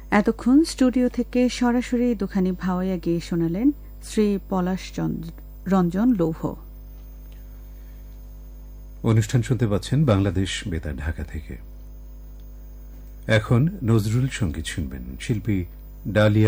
এতক্ষণ স্টুডিও থেকে সরাসরি দুখানি ভাওয়াইয়া গেয়ে শোনালেন শ্রী পলাশ রঞ্জন লৌহ। অনুষ্ঠান শুনতে পাচ্ছেন বাংলাদেশ বেতার ঢাকা থেকে। এখন নজরুল সঙ্গীত শুনবেন। শিল্পী ডালিয়া